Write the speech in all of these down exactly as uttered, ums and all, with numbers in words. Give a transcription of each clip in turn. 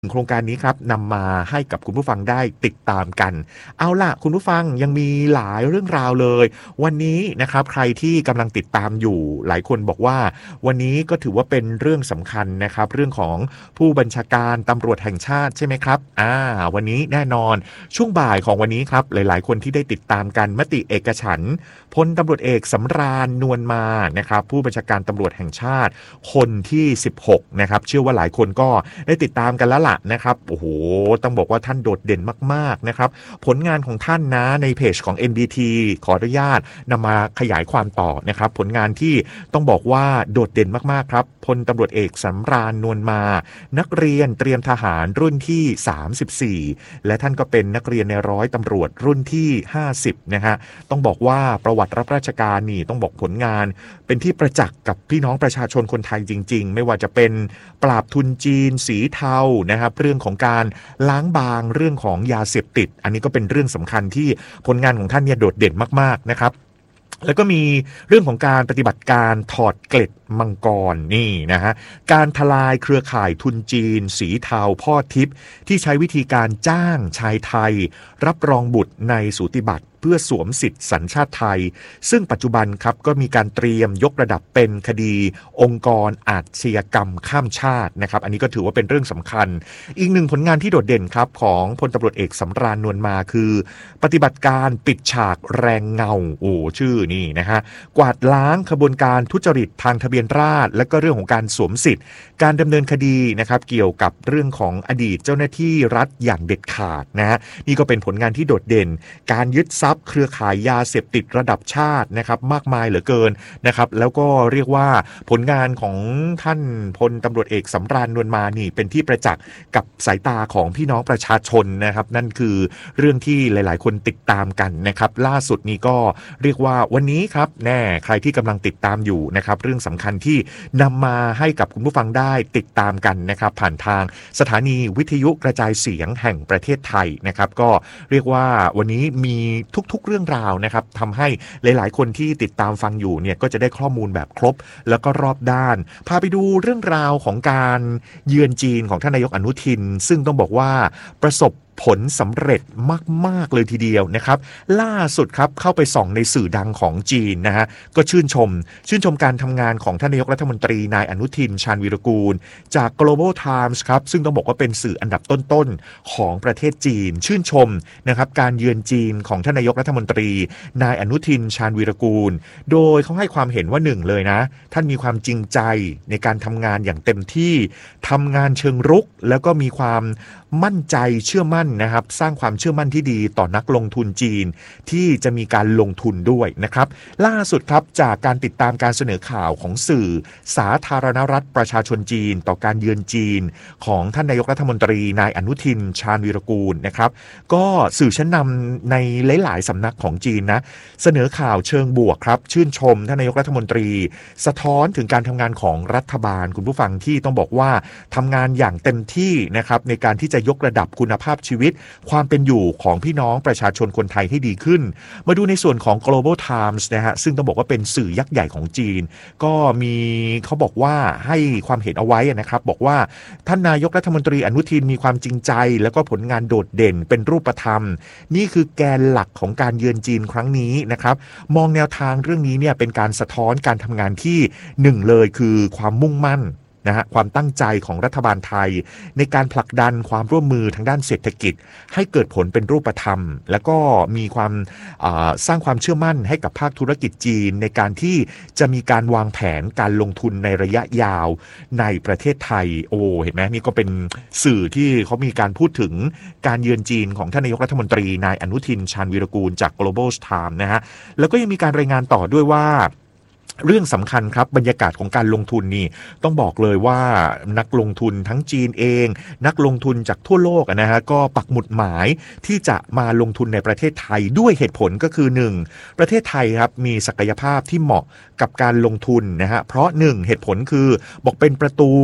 โครงการนี้ครับนำมาให้กับคุณผู้ฟังได้ติดตามกันเอาล่ะคุณผู้ฟังยังมีหลายเรื่องราวเลยวันนี้นะครับใครที่กำลังติดตามอยู่หลายคนบอกว่าวันนี้ก็ถือว่าเป็นเรื่องสำคัญนะครับเรื่องของผู้บัญชาการตำรวจแห่งชาติใช่ไหมครับอ่าวันนี้แน่นอนช่วงบ่ายของวันนี้ครับหลายๆคนที่ได้ติดตามกันมติเอกฉันท์พลตำรวจเอกสำราญนวลมานะครับผู้บัญชาการตำรวจแห่งชาติคนที่สิบหกนะครับเชื่อว่าหลายคนก็ได้ติดตามกันแล้วล่ะนะครับโอ้โหต้องบอกว่าท่านโดดเด่นมากๆนะครับผลงานของท่านนะในเพจของ เอ็น ดี ที ขออนุญาตนำมาขยายความต่อนะครับผลงานที่ต้องบอกว่าโดดเด่นมากๆครับพลตำรวจเอกสำราญนวลมานักเรียนเตรียมทหารรุ่นที่สามสิบสี่และท่านก็เป็นนักเรียนในร้อยตำรวจรุ่นที่ห้าสิบนะฮะต้องบอกว่าประวัติรับราชการนี่ต้องบอกผลงานเป็นที่ประจักษ์กับพี่น้องประชาชนคนไทยจริงๆไม่ว่าจะเป็นปราบทุนจีนสีเทานะครับเรื่องของการล้างบางเรื่องของยาเสพติดอันนี้ก็เป็นเรื่องสำคัญที่ผลงานของท่านเนี่ยโดดเด่นมากๆนะครับแล้วก็มีเรื่องของการปฏิบัติการถอดเกล็ดมังกรนี่นะฮะการทลายเครือข่ายทุนจีนสีเทาพ่อทิพย์ที่ใช้วิธีการจ้างชายไทยรับรองบุตรในสูติบัตรเพื่อสวมสิทธิสัญชาติไทยซึ่งปัจจุบันครับก็มีการเตรียมยกระดับเป็นคดีองค์กรอาชญากรรมข้ามชาตินะครับอันนี้ก็ถือว่าเป็นเรื่องสำคัญอีกหนึ่งผลงานที่โดดเด่นครับของพลตำรวจเอกสำราญนวลมาคือปฏิบัติการปิดฉากแรงเงาโอ้ชื่อนี่นะฮะกวาดล้างขบวนการทุจริตทางทะเบียนราษฎร์และก็เรื่องของการสวมสิทธิ์การดำเนินคดีนะครับเกี่ยวกับเรื่องของอดีตเจ้าหน้าที่รัฐอย่างเด็ดขาดนะฮะนี่ก็เป็นผลงานที่โดดเด่นการยึดทรัพย์เครือข่ายยาเสพติดระดับชาตินะครับมากมายเหลือเกินนะครับแล้วก็เรียกว่าผลงานของท่านพลตำรวจเอกสำราญนวลมานี่เป็นที่ประจักษ์กับสายตาของพี่น้องประชาชนนะครับนั่นคือเรื่องที่หลายๆคนติดตามกันนะครับล่าสุดนี้ก็เรียกว่าวันนี้ครับแน่ใครที่กำลังติดตามอยู่นะครับเรื่องสำคัญที่นำมาให้กับคุณผู้ฟังได้ติดตามกันนะครับผ่านทางสถานีวิทยุกระจายเสียงแห่งประเทศไทยนะครับก็เรียกว่าวันนี้มีทุกๆเรื่องราวนะครับทำให้หลายๆคนที่ติดตามฟังอยู่เนี่ยก็จะได้ข้อมูลแบบครบแล้วก็รอบด้านพาไปดูเรื่องราวของการเยือนจีนของท่านนายกอนุทินซึ่งต้องบอกว่าประสบผลสำเร็จมากๆเลยทีเดียวนะครับล่าสุดครับเข้าไปส่องในสื่อดังของจีนนะฮะก็ชื่นชมชื่นชมการทำงานของท่านนายกรัฐมนตรีนายอนุทินชาญวีรกูลจาก Global Times ครับซึ่งต้องบอกว่าเป็นสื่ออันดับต้นๆของประเทศจีนชื่นชมนะครับการเยือนจีนของท่านนายกรัฐมนตรีนายอนุทินชาญวีรกูลโดยเขาให้ความเห็นว่าหนึ่งเลยนะท่านมีความจริงใจในการทำงานอย่างเต็มที่ทำงานเชิงรุกแล้วก็มีความมั่นใจเชื่อมั่นนะครับสร้างความเชื่อมั่นที่ดีต่อนักลงทุนจีนที่จะมีการลงทุนด้วยนะครับล่าสุดครับจากการติดตามการเสนอข่าวของสื่อสาธารณรัฐประชาชนจีนต่อการเยือนจีนของท่านนายกรัฐมนตรีนายอนุทินชาญวีรกูลนะครับก็สื่อชั้นนำในหลายๆสำนักของจีนนะเสนอข่าวเชิงบวกครับชื่นชมท่านนายกรัฐมนตรีสะท้อนถึงการทำงานของรัฐบาลคุณผู้ฟังที่ต้องบอกว่าทำงานอย่างเต็มที่นะครับในการที่จะยกระดับคุณภาพชีวิตความเป็นอยู่ของพี่น้องประชาชนคนไทยให้ดีขึ้นมาดูในส่วนของ Global Times นะฮะซึ่งต้องบอกว่าเป็นสื่อยักษ์ใหญ่ของจีนก็มีเขาบอกว่าให้ความเห็นเอาไว้นะครับบอกว่าท่านนายกรัฐมนตรีอนุทินมีความจริงใจแล้วก็ผลงานโดดเด่นเป็นรูปธรรมนี่คือแกนหลักของการเยือนจีนครั้งนี้นะครับมองแนวทางเรื่องนี้เนี่ยเป็นการสะท้อนการทำงานที่หนึ่งเลยคือความมุ่งมั่นนะฮะความตั้งใจของรัฐบาลไทยในการผลักดันความร่วมมือทางด้านเศรษฐกิจให้เกิดผลเป็นรูปธรรมแล้วก็มีความสร้างความเชื่อมั่นให้กับภาคธุรกิจจีนในการที่จะมีการวางแผนการลงทุนในระยะยาวในประเทศไทยโอ้เห็นไหมนี่ก็เป็นสื่อที่เขามีการพูดถึงการเยือนจีนของท่านนายกรัฐมนตรีนายอนุทินชาญวีรกูลจาก Global Times นะฮะแล้วก็ยังมีการรายงานต่อด้วยว่าเรื่องสำคัญครับบรรยากาศของการลงทุนนี่ต้องบอกเลยว่านักลงทุนทั้งจีนเองนักลงทุนจากทั่วโลกนะฮะก็ปักหมุดหมายที่จะมาลงทุนในประเทศไทยด้วยเหตุผลก็คือหนึ่งประเทศไทยครับมีศักยภาพที่เหมาะกับการลงทุนนะฮะเพราะหนึ่งเหตุผลคือบอกเป็นประตู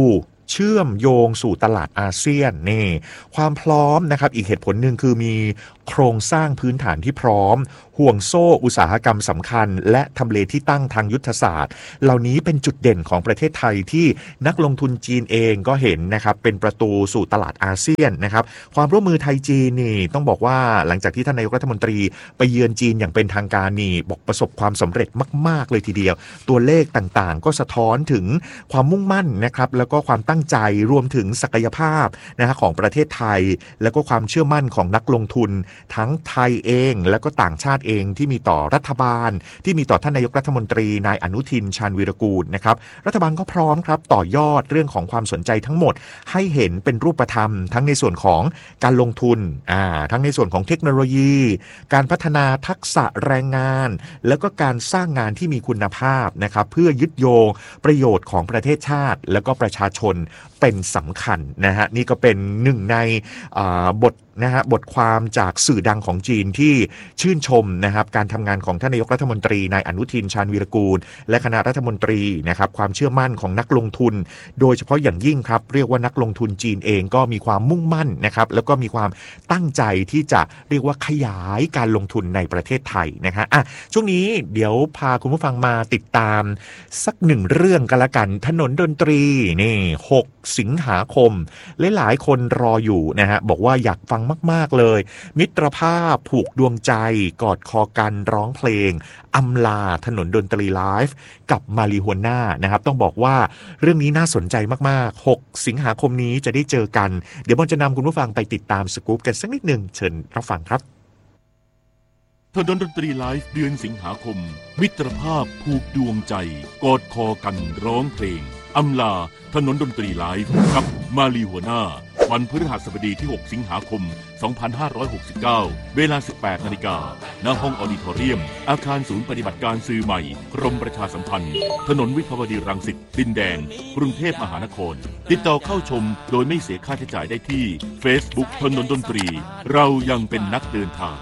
เชื่อมโยงสู่ตลาดอาเซียนนี่ความพร้อมนะครับอีกเหตุผลหนึ่งคือมีโครงสร้างพื้นฐานที่พร้อมห่วงโซ่อุตสาหกรรมสำคัญและทำเลที่ตั้งทางยุทธศาสตร์เหล่านี้เป็นจุดเด่นของประเทศไทยที่นักลงทุนจีนเองก็เห็นนะครับเป็นประตูสู่ตลาดอาเซียนนะครับความร่วมมือไทยจีนนี่ต้องบอกว่าหลังจากที่ท่านนายกรัฐมนตรีไปเยือนจีนอย่างเป็นทางการนี่บอกประสบความสำเร็จมากๆเลยทีเดียวตัวเลขต่างๆก็สะท้อนถึงความมุ่งมั่นนะครับแล้วก็ความตั้งใจรวมถึงศักยภาพนะฮะของประเทศไทยแล้วก็ความเชื่อมั่นของนักลงทุนทั้งไทยเองแล้วก็ต่างชาติเองที่มีต่อรัฐบาลที่มีต่อท่านนายกรัฐมนตรีนายอนุทินชาญวีรกูลนะครับรัฐบาลก็พร้อมครับต่อยอดเรื่องของความสนใจทั้งหมดให้เห็นเป็นรูปธรรมทั้งในส่วนของการลงทุนอ่าทั้งในส่วนของเทคโนโลยีการพัฒนาทักษะแรงงานแล้วก็การสร้างงานที่มีคุณภาพนะครับเพื่อยึดโยงประโยชน์ของประเทศชาติแล้วก็ประชาชนเป็นสำคัญนะฮะนี่ก็เป็นหนึ่งในบทนะฮะบทความจากสื่อดังของจีนที่ชื่นชมนะครับการทำงานของท่านนายกรัฐมนตรีนายอนุทินชาญวีรกูลและคณะรัฐมนตรีนะครับความเชื่อมั่นของนักลงทุนโดยเฉพาะอย่างยิ่งครับเรียกว่านักลงทุนจีนเองก็มีความมุ่งมั่นนะครับแล้วก็มีความตั้งใจที่จะเรียกว่าขยายการลงทุนในประเทศไทยนะฮะอ่ะช่วงนี้เดี๋ยวพาคุณผู้ฟังมาติดตามสักหนึ่งเรื่องกันละกันถนนดนตรีนี่หกสิงหาคมหลายๆคนรออยู่นะฮะบอกว่าอยากฟังมากๆเลยมิตรภาพผูกดวงใจกอดคอกันร้องเพลงอำลาถนนดนตรีไลฟ์กับมาริฮวน่านะครับต้องบอกว่าเรื่องนี้น่าสนใจมากๆหกสิงหาคมนี้จะได้เจอกันเดี๋ยวบอลจะนำคุณผู้ฟังไปติดตามสกู๊ปกันสักนิดหนึ่งเชิญรับฟังครับถนนดนตรีไลฟ์เดือนสิงหาคมมิตรภาพผูกดวงใจกอดคอกันร้องเพลงอำลาถนนดนตรีไลฟ์กับมาริฮวน่าวันพฤหัสบดีที่หกสิงหาคมสองพันห้าร้อยหกสิบเก้าเวลา สิบแปดนาฬิกา ณ ห้องออดิทอเรียมอาคารศูนย์ปฏิบัติการสื่อใหม่กรมประชาสัมพันธ์ถนนวิภาวดีรังสิตดินแดงกรุงเทพมหานครติดต่อเข้าชมโดยไม่เสียค่าใช้จ่ายได้ที่ Facebook ถนนดนตรีเรายังเป็นนักเดินทาง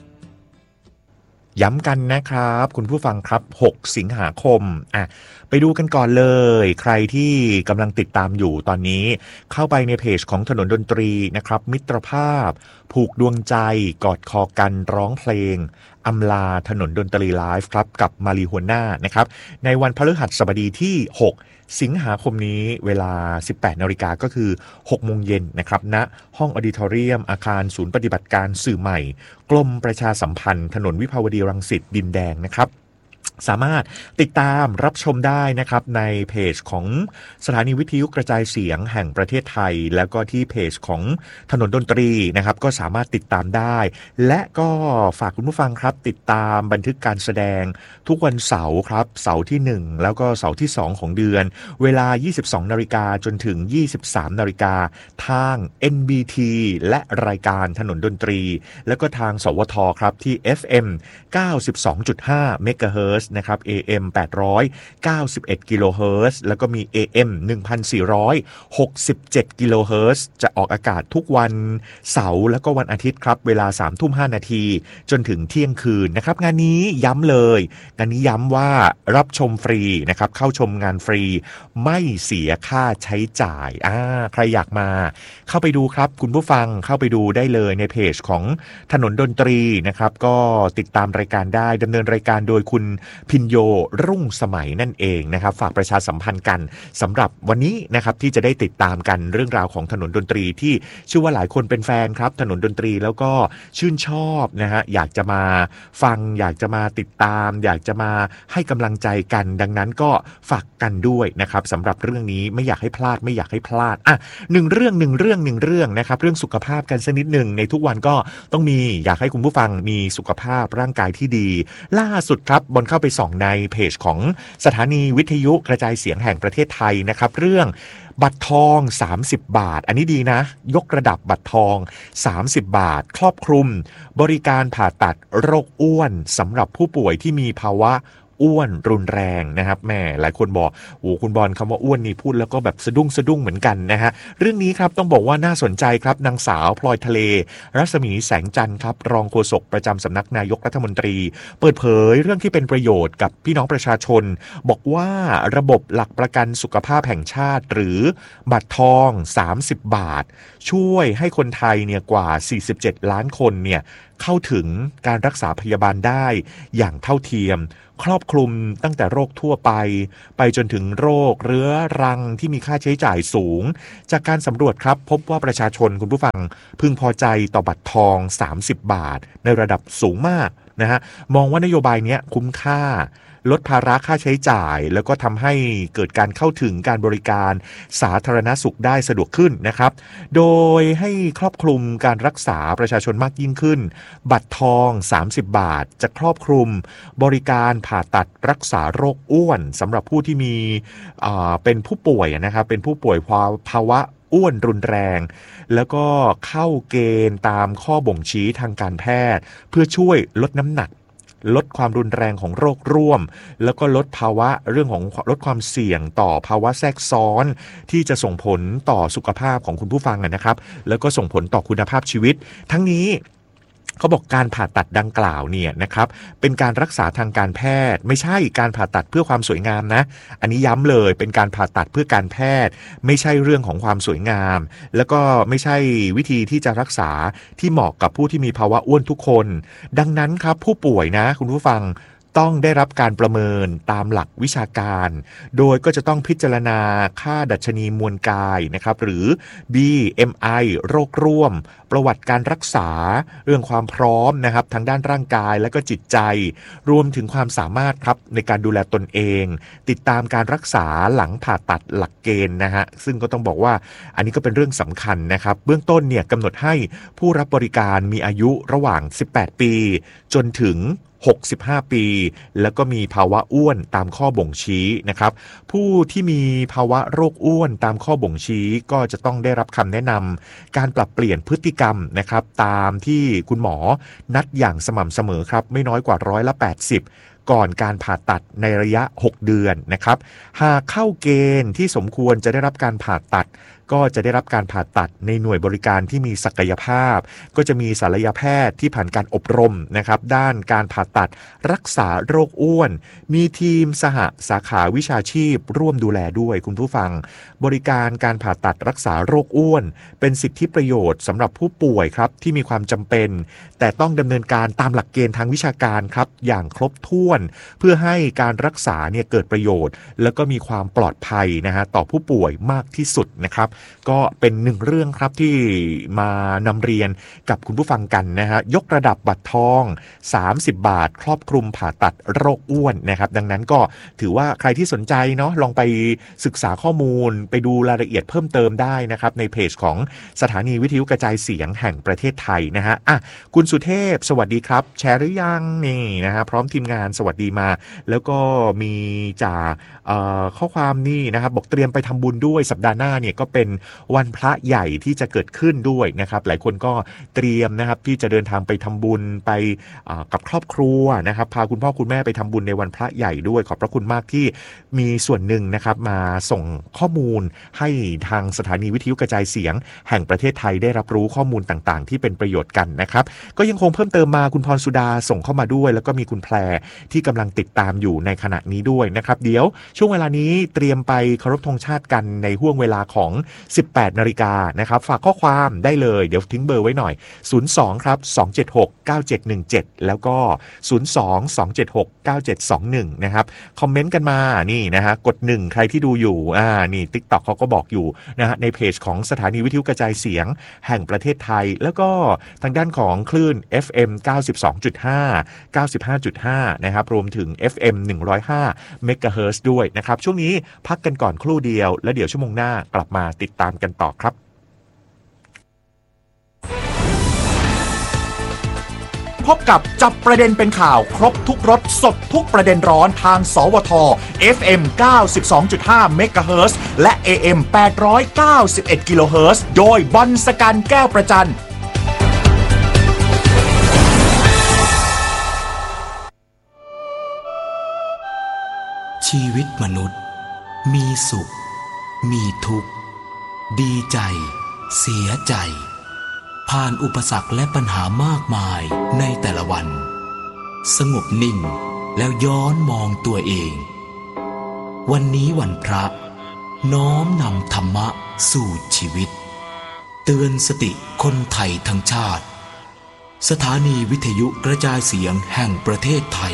ย้ำกันนะครับคุณผู้ฟังครับหกสิงหาคมอ่ะไปดูกันก่อนเลยใครที่กำลังติดตามอยู่ตอนนี้เข้าไปในเพจของถนนดนตรีนะครับมิตรภาพผูกดวงใจกอดคอกันร้องเพลงอำลาถนนดนตรีไลฟ์ครับกับมาริฮวน่านะครับในวันพฤหัสบดีที่หกสิงหาคมนี้เวลา สิบแปดนาฬิกาก็คือหกโมงเย็นนะครับณห้องออดิทอเรียมอาคารศูนย์ปฏิบัติการสื่อใหม่กรมประชาสัมพันธ์ถนนวิภาวดีรังสิตดินแดงนะครับสามารถติดตามรับชมได้นะครับในเพจของสถานีวิทยุกระจายเสียงแห่งประเทศไทยแล้วก็ที่เพจของถนนดนตรีนะครับก็สามารถติดตามได้และก็ฝากคุณผู้ฟังครับติดตามบันทึกการแสดงทุกวันเสาร์ครับเสาร์ที่หนึ่งแล้วก็เสาร์ที่สองของเดือนเวลา ยี่สิบสองนาฬิกาจนถึง ยี่สิบสามนาฬิกาทาง เอ็น บี ที และรายการถนนดนตรีแล้วก็ทางสวทครับที่ เอฟ เอ็ม เก้าสิบสองจุดห้า เมกะเฮิรตซ์นะครับ เอ เอ็ม แปดร้อยเก้าสิบเอ็ดกิโลเฮิรตซ์แล้วก็มี เอ เอ็ม หนึ่งพันสี่ร้อยหกสิบเจ็ดกิโลเฮิรตซ์จะออกอากาศทุกวันเสาร์แล้วก็วันอาทิตย์ครับเวลา สามทุ่มห้านาทีจนถึงเที่ยงคืนนะครับงานนี้ย้ำเลยงานนี้ย้ำว่ารับชมฟรีนะครับเข้าชมงานฟรีไม่เสียค่าใช้จ่ายอ่าใครอยากมาเข้าไปดูครับคุณผู้ฟังเข้าไปดูได้เลยในเพจของถนนดนตรีนะครับก็ติดตามรายการได้ดำเนินรายการโดยคุณพินโยรุ่งสมัยนั่นเองนะครับฝากประชาสัมพันธ์กันสำหรับวันนี้นะครับที่จะได้ติดตามกันเรื่องราวของถนนดนตรีที่เชื่อว่าหลายคนเป็นแฟนครับถนนดนตรีแล้วก็ชื่นชอบนะฮะอยากจะมาฟังอยากจะมาติดตามอยากจะมาให้กำลังใจกันดังนั้นก็ฝากกันด้วยนะครับสำหรับเรื่องนี้ไม่อยากให้พลาดไม่อยากให้พลาดอ่ะหนึ่งเรื่องหนึ่งเรื่องหนึ่งเรื่องนะครับเรื่องสุขภาพกันสักนิดหนึ่งในทุกวันก็ต้องมีอยากให้คุณผู้ฟังมีสุขภาพร่างกายที่ดีล่าสุดครับบนเข้าไปส่องในเพจของสถานีวิทยุกระจายเสียงแห่งประเทศไทยนะครับเรื่องบัตรทองสามสิบบาทอันนี้ดีนะยกระดับบัตรทองสามสิบบาทครอบคลุมบริการผ่าตัดโรคอ้วนสำหรับผู้ป่วยที่มีภาวะอ้วนรุนแรงนะครับแม่หลายคนบอกโอ้คุณบอลคำว่าอ้วนนี่พูดแล้วก็แบบสะดุ้งสะดุ้งเหมือนกันนะฮะเรื่องนี้ครับต้องบอกว่าน่าสนใจครับนางสาวพลอยทะเลรัศมีแสงจันทร์ครับรองโฆษกประจำสำนักนายกรัฐมนตรีเปิดเผยเรื่องที่เป็นประโยชน์กับพี่น้องประชาชนบอกว่าระบบหลักประกันสุขภาพแห่งชาติหรือบัตรทองสามสิบบาทช่วยให้คนไทยเนี่ยกว่าสี่สิบเจ็ดล้านคนเนี่ยเข้าถึงการรักษาพยาบาลได้อย่างเท่าเทียมครอบคลุมตั้งแต่โรคทั่วไปไปจนถึงโรคเรื้อรังที่มีค่าใช้จ่ายสูงจากการสำรวจครับพบว่าประชาชนคุณผู้ฟังพึงพอใจต่อบัตรทองสามสิบบาทในระดับสูงมากนะฮะมองว่านโยบายนี้คุ้มค่าลดภาระค่าใช้จ่ายแล้วก็ทำให้เกิดการเข้าถึงการบริการสาธารณสุขได้สะดวกขึ้นนะครับโดยให้ครอบคลุมการรักษาประชาชนมากยิ่งขึ้นบัตรทองสามสิบบาทจะครอบคลุมบริการผ่าตัดรักษาโรคอ้วนสำหรับผู้ที่มีอ่าเป็นผู้ป่วยนะครับเป็นผู้ป่วยภาวะอ้วนรุนแรงแล้วก็เข้าเกณฑ์ตามข้อบ่งชี้ทางการแพทย์เพื่อช่วยลดน้ำหนักลดความรุนแรงของโรคร่วมแล้วก็ลดภาวะเรื่องของลดความเสี่ยงต่อภาวะแทรกซ้อนที่จะส่งผลต่อสุขภาพของคุณผู้ฟังนะครับแล้วก็ส่งผลต่อคุณภาพชีวิตทั้งนี้เขาบอกการผ่าตัดดังกล่าวเนี่ยนะครับเป็นการรักษาทางการแพทย์ไม่ใช่การผ่าตัดเพื่อความสวยงามนะอันนี้ย้ำเลยเป็นการผ่าตัดเพื่อการแพทย์ไม่ใช่เรื่องของความสวยงามแล้วก็ไม่ใช่วิธีที่จะรักษาที่เหมาะกับผู้ที่มีภาวะอ้วนทุกคนดังนั้นครับผู้ป่วยนะคุณผู้ฟังต้องได้รับการประเมินตามหลักวิชาการโดยก็จะต้องพิจารณาค่าดัชนีมวลกายนะครับหรือ บี เอ็ม ไอ โรคร่วมประวัติการรักษาเรื่องความพร้อมนะครับทางด้านร่างกายและก็จิตใจรวมถึงความสามารถครับในการดูแลตนเองติดตามการรักษาหลังผ่าตัดหลักเกณฑ์นะฮะซึ่งก็ต้องบอกว่าอันนี้ก็เป็นเรื่องสำคัญนะครับเบื้องต้นเนี่ยกำหนดให้ผู้รับบริการมีอายุระหว่างสิบแปดปีจนถึงหกสิบห้าปีแล้วก็มีภาวะอ้วนตามข้อบ่งชี้นะครับผู้ที่มีภาวะโรคอ้วนตามข้อบ่งชี้ก็จะต้องได้รับคำแนะนำการปรับเปลี่ยนพฤติกรรมนะครับตามที่คุณหมอนัดอย่างสม่ำเสมอครับไม่น้อยกว่าร้อยละแปดสิบก่อนการผ่าตัดในระยะหกเดือนนะครับหากเข้าเกณฑ์ที่สมควรจะได้รับการผ่าตัดก็จะได้รับการผ่าตัดในหน่วยบริการที่มีศักยภาพก็จะมีศัลยแพทย์ที่ผ่านการอบรมนะครับด้านการผ่าตัดรักษาโรคอ้วนมีทีมสหสาขาวิชาชีพร่วมดูแลด้วยคุณผู้ฟังบริการการผ่าตัดรักษาโรคอ้วนเป็นสิทธิประโยชน์สำหรับผู้ป่วยครับที่มีความจำเป็นแต่ต้องดำเนินการตามหลักเกณฑ์ทางวิชาการครับอย่างครบถ้วนเพื่อให้การรักษาเนี่ยเกิดประโยชน์แล้วก็มีความปลอดภัยนะฮะต่อผู้ป่วยมากที่สุดนะครับก็เป็นหนึ่งเรื่องครับที่มานำเรียนกับคุณผู้ฟังกันนะฮะยกระดับบัตรทองสามสิบบาทครอบคลุมผ่าตัดโรคอ้วนนะครับดังนั้นก็ถือว่าใครที่สนใจเนาะลองไปศึกษาข้อมูลไปดูรายละเอียดเพิ่มเติมได้นะครับในเพจของสถานีวิทยุกระจายเสียงแห่งประเทศไทยนะฮะอ่ะคุณสุเทพสวัสดีครับแชร์หรือยังนี่นะฮะพร้อมทีมงานสวัสดีมาแล้วก็มีจากข้อความนี่นะครับบอกเตรียมไปทำบุญด้วยสัปดาห์หน้าเนี่ยก็เป็นวันพระใหญ่ที่จะเกิดขึ้นด้วยนะครับหลายคนก็เตรียมนะครับที่จะเดินทางไปทำบุญไปกับครอบครัวนะครับพาคุณพ่อคุณแม่ไปทำบุญในวันพระใหญ่ด้วยขอบพระคุณมากที่มีส่วนหนึ่งนะครับมาส่งข้อมูลให้ทางสถานีวิทยุกระจายเสียงแห่งประเทศไทยได้รับรู้ข้อมูลต่างๆที่เป็นประโยชน์กันนะครับก็ยังคงเพิ่มเติมมาคุณพรสุดาส่งเข้ามาด้วยแล้วก็มีคุณแพรที่กำลังติดตามอยู่ในขณะนี้ด้วยนะครับเดี๋ยวช่วงเวลานี้เตรียมไปเคารพธงชาติกันในห่วงเวลาของสิบแปดนาฬิกานะครับฝากข้อความได้เลยเดี๋ยวทิ้งเบอร์ไว้หน่อยศูนย์ สองครับสอง เจ็ด หก เก้า เจ็ด หนึ่ง เจ็ดแล้วก็ศูนย์ สอง สอง เจ็ด หก เก้า เจ็ด สอง หนึ่งนะครับคอมเมนต์กันมานี่นะฮะกดหนึ่งใครที่ดูอยู่อ่านี่ TikTok เขาก็บอกอยู่นะฮะในเพจของสถานีวิทยุกระจายเสียงแห่งประเทศไทยแล้วก็ทางด้านของคลื่น เอฟ เอ็ม เก้าสิบสองจุดห้า เก้าสิบห้าจุดห้า นะครับรวมถึง เอฟ เอ็ม หนึ่งร้อยห้า เมกะเฮิรตซ์ด้วยนะครับช่วงนี้พักกันก่อนครู่เดียวแล้วเดี๋ยวชั่วโมงหน้ากลับมาติดตามกันต่อครับพบกับจับประเด็นเป็นข่าวครบทุกรสสดทุกประเด็นร้อนทางสวท เอฟ เอ็ม เก้าสิบสองจุดห้า เมกะเฮิรตซ์และ เอ เอ็ม แปดร้อยเก้าสิบเอ็ด กิโลเฮิรตซ์โดยบรรณ สกร แก้วประจันชีวิตมนุษย์มีสุขมีทุกข์ดีใจเสียใจผ่านอุปสรรคและปัญหามากมายในแต่ละวันสงบนิ่งแล้วย้อนมองตัวเองวันนี้วันพระน้อมนำธรรมะสู่ชีวิตเตือนสติคนไทยทั้งชาติสถานีวิทยุกระจายเสียงแห่งประเทศไทย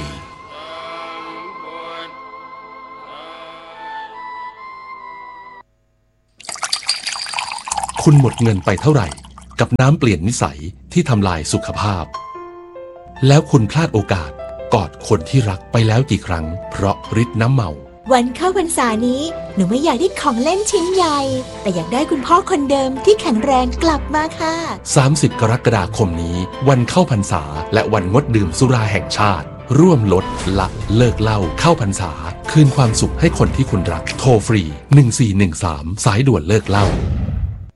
คุณหมดเงินไปเท่าไหร่กับน้ำเปลี่ยนนิสัยที่ทำลายสุขภาพแล้วคุณพลาดโอกาสกอดคนที่รักไปแล้วกี่ครั้งเพราะฤทธิ์น้ำเมาวันเข้าพรรษานี้หนูไม่อยากได้ของเล่นชิ้นใหญ่แต่อยากได้คุณพ่อคนเดิมที่แข็งแรงกลับมาค่ะสามสิบกรกฎาคมนี้วันเข้าพรรษาและวันงดดื่มสุราแห่งชาติร่วมลดละเลิกเหล้าเข้าพรรษาคืนความสุขให้คนที่คุณรักโทรฟรีหนึ่งสี่หนึ่งสามสายด่วนเลิกเหล้า